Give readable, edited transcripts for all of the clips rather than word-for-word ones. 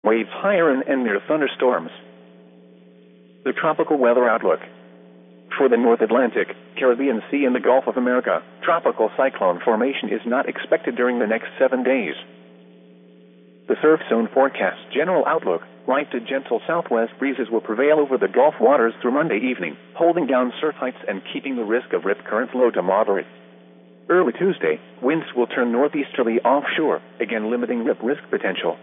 Waves higher and near thunderstorms. The tropical weather outlook. For the North Atlantic, Caribbean Sea and the Gulf of America, tropical cyclone formation is not expected during the next 7 days. The surf zone forecast general outlook, light to gentle southwest breezes will prevail over the Gulf waters through Monday evening, holding down surf heights and keeping the risk of rip currents low to moderate. Early Tuesday, winds will turn northeasterly offshore, again limiting rip risk potential.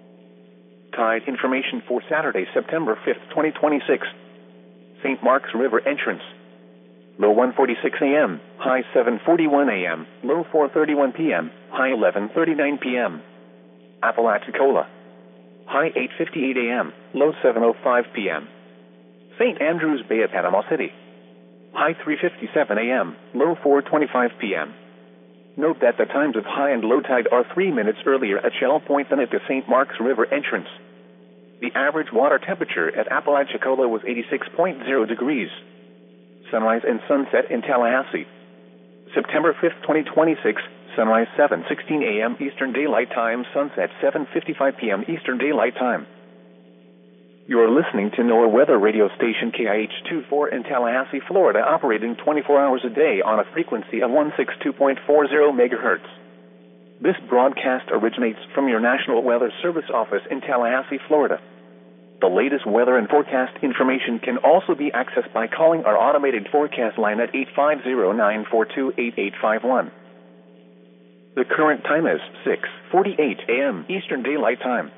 Tide information for Saturday, September 5th, 2026. St. Mark's River entrance. Low 1:46 a.m., high 7:41 a.m., low 4:31 p.m., high 11:39 p.m. Apalachicola. High 8:58 a.m., low 7:05 p.m. St. Andrews Bay at Panama City. High 3:57 a.m., low 4:25 p.m. Note that the times of high and low tide are 3 minutes earlier at Shell Point than at the St. Mark's River entrance. The average water temperature at Apalachicola was 86.0 degrees. Sunrise and sunset in Tallahassee. September 5th, 2026, sunrise 7:16 a.m. Eastern Daylight Time, sunset 7:55 p.m. Eastern Daylight Time. You are listening to NOAA weather radio station KIH-24 in Tallahassee, Florida, operating 24 hours a day on a frequency of 162.40 MHz. This broadcast originates from your National Weather Service office in Tallahassee, Florida. The latest weather and forecast information can also be accessed by calling our automated forecast line at 850-942-8851. The current time is 6:48 a.m. Eastern Daylight Time.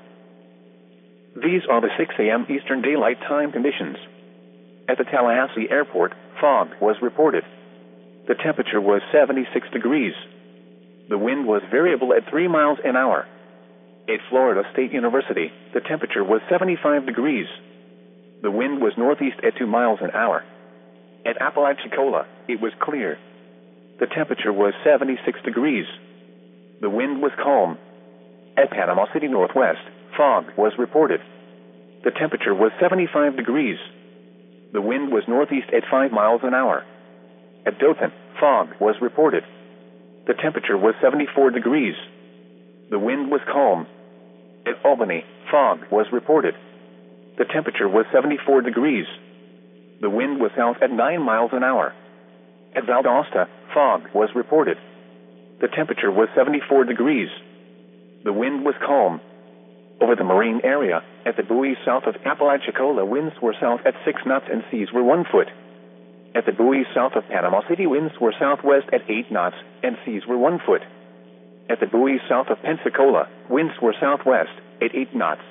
These are the 6 a.m. Eastern Daylight Time conditions. At the Tallahassee Airport, fog was reported. The temperature was 76 degrees. The wind was variable at 3 miles an hour. At Florida State University, the temperature was 75 degrees. The wind was northeast at 2 miles an hour. At Apalachicola, it was clear. The temperature was 76 degrees. The wind was calm. At Panama City Northwest, fog was reported. The temperature was 75 degrees. The wind was northeast at 5 miles an hour. At Dothan, fog was reported. The temperature was 74 degrees. The wind was calm. At Albany, fog was reported. The temperature was 74 degrees. The wind was south at 9 miles an hour. At Valdosta, fog was reported. The temperature was 74 degrees. The wind was calm. Over the marine area, at the buoys south of Apalachicola, winds were south at 6 knots and seas were 1 foot. At the buoys south of Panama City, winds were southwest at 8 knots and seas were 1 foot. At the buoys south of Pensacola, winds were southwest at 8 knots.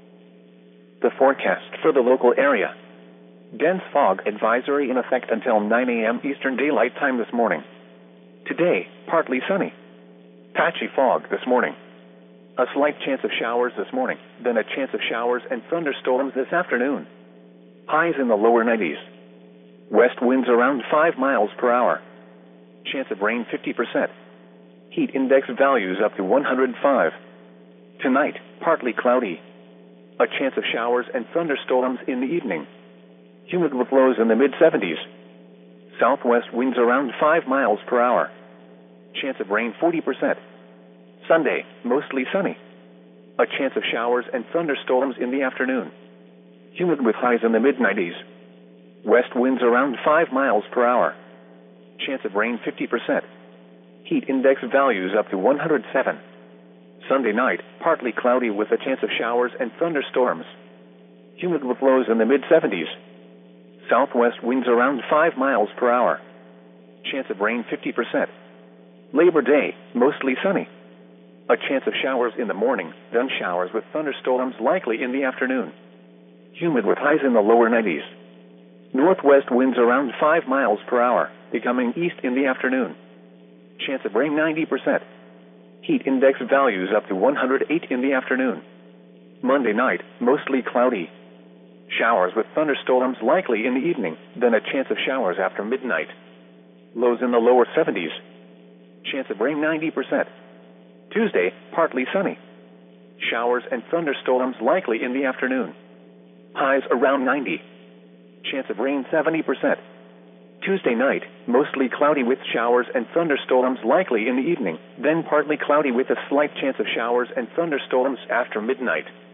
The forecast for the local area. Dense fog advisory in effect until 9 a.m. Eastern Daylight Time this morning. Today, partly sunny. Patchy fog this morning. A slight chance of showers this morning, then a chance of showers and thunderstorms this afternoon. Highs in the lower 90s. West winds around 5 miles per hour. Chance of rain 50%. Heat index values up to 105. Tonight, partly cloudy. A chance of showers and thunderstorms in the evening. Humid with lows in the mid-70s. Southwest winds around 5 miles per hour. Chance of rain 40%. Sunday, mostly sunny. A chance of showers and thunderstorms in the afternoon. Humid with highs in the mid-90s. West winds around 5 miles per hour. Chance of rain 50%. Heat index values up to 107. Sunday night, partly cloudy with a chance of showers and thunderstorms. Humid with lows in the mid-70s. Southwest winds around 5 miles per hour. Chance of rain 50%. Labor Day, mostly sunny. A chance of showers in the morning, then showers with thunderstorms likely in the afternoon. Humid with highs in the lower 90s. Northwest winds around 5 miles per hour, becoming east in the afternoon. Chance of rain 90%. Heat index values up to 108 in the afternoon. Monday night, mostly cloudy. Showers with thunderstorms likely in the evening, then a chance of showers after midnight. Lows in the lower 70s. Chance of rain 90%. Tuesday, partly sunny. Showers and thunderstorms likely in the afternoon. Highs around 90. Chance of rain 70%. Tuesday night, mostly cloudy with showers and thunderstorms likely in the evening, then partly cloudy with a slight chance of showers and thunderstorms after midnight.